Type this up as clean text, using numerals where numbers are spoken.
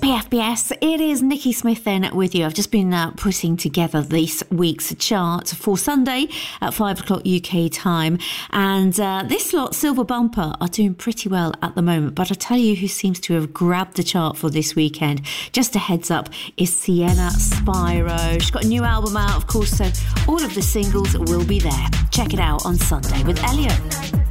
PFBS, it is Nikki Smith then with you. I've just been putting together this week's chart for Sunday at 5 o'clock UK time. And this lot, Silver Bumper, are doing pretty well at the moment. But I tell you who seems to have grabbed the chart for this weekend, just a heads up, is Sienna Spyro. She's got a new album out, of course, so all of the singles will be there. Check it out on Sunday with Elliot.